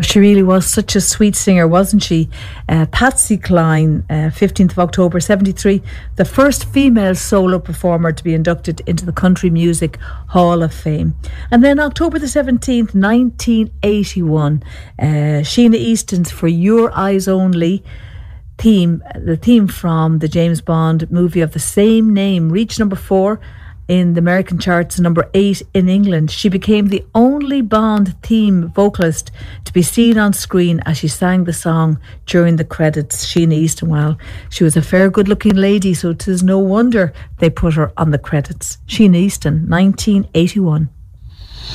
She really was such a sweet singer, wasn't she? Patsy Cline, 15th of October 73, the first female solo performer to be inducted into the Country Music Hall of Fame. And then October the 17th, 1981, Sheena Easton's For Your Eyes Only the theme from the James Bond movie of the same name, reached number 4 in the American charts, number 8 in England. She became the only Bond theme vocalist to be seen on screen as she sang the song during the credits. Sheena Easton, well, she was a fair good looking lady, so 'tis no wonder they put her on the credits. Sheena Easton, 1981.